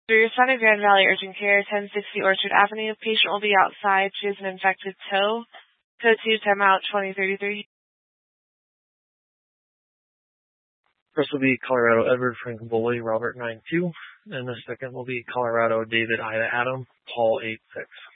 Through your son of Grand Valley Urgent Care, 1060 Orchard Avenue. Patient will be outside. She has an infected toe. Code 2, timeout 2033. First will be Colorado Edward Frank Bully, Robert 92. And the second will be Colorado David Ida Adam, Paul 86.